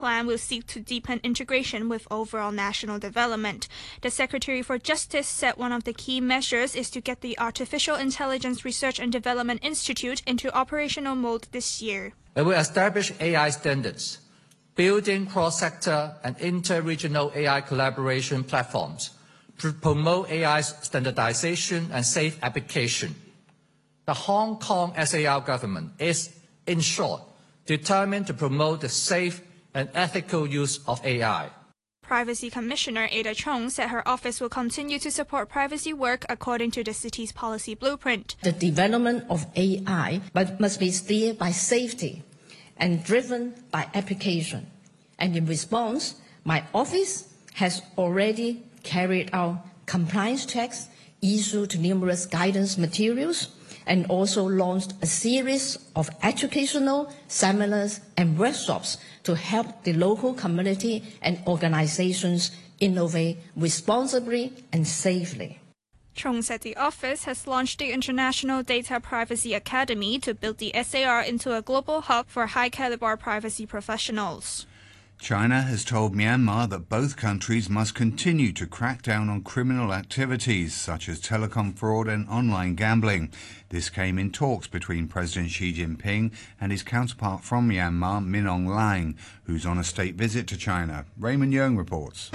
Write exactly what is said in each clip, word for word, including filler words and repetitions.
plan will seek to deepen integration with overall national development. The Secretary for Justice said one of the key measures is to get the Artificial Intelligence Research and Development Institute into operational mode this year. It will establish A I standards, building cross-sector and inter-regional A I collaboration platforms to promote A I's standardization and safe application. The Hong Kong S A R government is, in short, determined to promote the safe and ethical use of A I. Privacy Commissioner Ada Chung said her office will continue to support privacy work according to the city's policy blueprint. The development of A I but must be steered by safety and driven by application. And in response, my office has already carried out compliance checks, issued numerous guidance materials, and also launched a series of educational seminars and workshops to help the local community and organizations innovate responsibly and safely. Chung said the office has launched the International Data Privacy Academy to build the S A R into a global hub for high-caliber privacy professionals. China has told Myanmar that both countries must continue to crack down on criminal activities such as telecom fraud and online gambling. This came in talks between President Xi Jinping and his counterpart from Myanmar, Min Aung Hlaing, who's on a state visit to China. Raymond Yeung reports.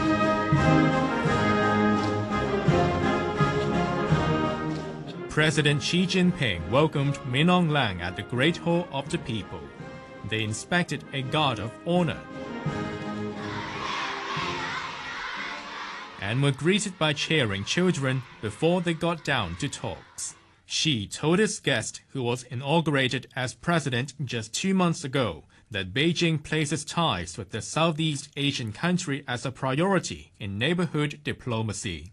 President Xi Jinping welcomed Min Aung Hlaing at the Great Hall of the People. They inspected a guard of honor and were greeted by cheering children before they got down to talks. Xi told his guest, who was inaugurated as president just two months ago, that Beijing places ties with the Southeast Asian country as a priority in neighborhood diplomacy.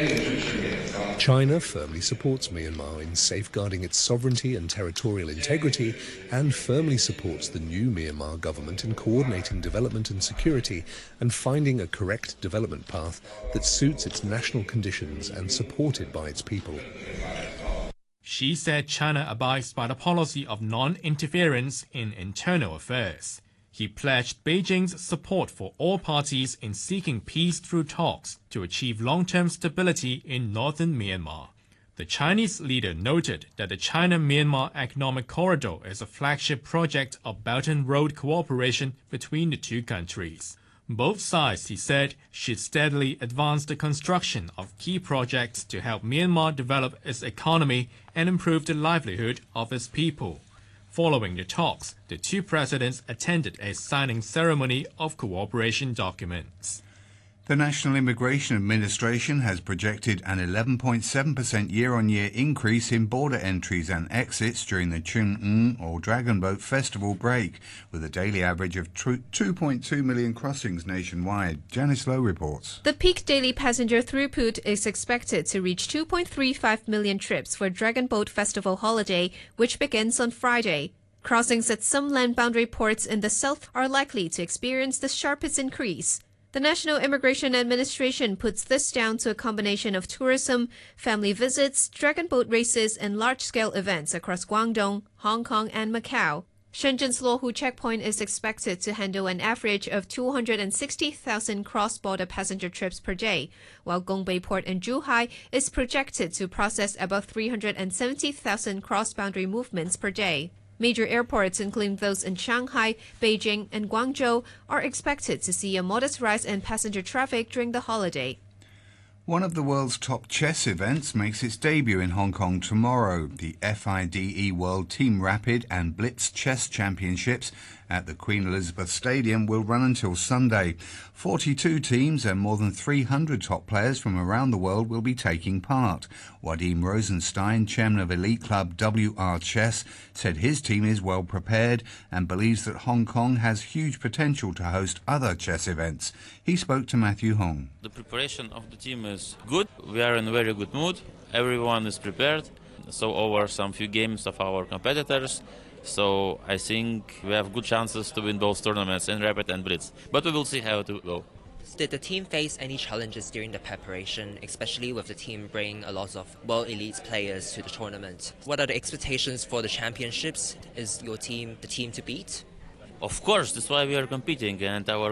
China firmly supports Myanmar in safeguarding its sovereignty and territorial integrity and firmly supports the new Myanmar government in coordinating development and security and finding a correct development path that suits its national conditions and supported by its people. Xi said China abides by the policy of non-interference in internal affairs. He pledged Beijing's support for all parties in seeking peace through talks to achieve long-term stability in northern Myanmar. The Chinese leader noted that the China-Myanmar Economic Corridor is a flagship project of Belt and Road cooperation between the two countries. Both sides, he said, should steadily advance the construction of key projects to help Myanmar develop its economy and improve the livelihood of its people. Following the talks, the two presidents attended a signing ceremony of cooperation documents. The National Immigration Administration has projected an eleven point seven percent year-on-year increase in border entries and exits during the Chun-Ng or Dragon Boat Festival break, with a daily average of two point two million crossings nationwide. Janice Lowe reports. The peak daily passenger throughput is expected to reach two point three five million trips for Dragon Boat Festival holiday, which begins on Friday. Crossings at some land boundary ports in the south are likely to experience the sharpest increase. The National Immigration Administration puts this down to a combination of tourism, family visits, dragon boat races, and large-scale events across Guangdong, Hong Kong, and Macau. Shenzhen's Luohu checkpoint is expected to handle an average of two hundred sixty thousand cross-border passenger trips per day, while Gongbei Port in Zhuhai is projected to process about three hundred seventy thousand cross-boundary movements per day. Major airports, including those in Shanghai, Beijing, and Guangzhou, are expected to see a modest rise in passenger traffic during the holiday. One of the world's top chess events makes its debut in Hong Kong tomorrow. The F I D E World Team Rapid and Blitz Chess Championships at the Queen Elizabeth Stadium will run until Sunday. forty-two teams and more than three hundred top players from around the world will be taking part. Wadim Rosenstein, chairman of elite club W R Chess, said his team is well prepared and believes that Hong Kong has huge potential to host other chess events. He spoke to Matthew Hong. The preparation of the team is good. We are in a very good mood. Everyone is prepared. So over some few games of our competitors. So I think we have good chances to win both tournaments in Rapid and Blitz. But we will see how it will go. Did the team face any challenges during the preparation, especially with the team bringing a lot of world elite players to the tournament? What are the expectations for the championships? Is your team the team to beat? Of course, that's why we are competing, and our